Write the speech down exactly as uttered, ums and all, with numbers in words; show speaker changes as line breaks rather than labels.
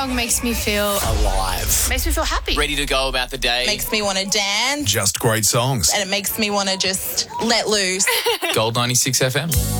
song makes me feel
Alive.
makes me feel happy.
Ready to go about the day.
Makes me want to dance.
Just great songs.
And it makes me want to just let loose.
Gold ninety-six F M.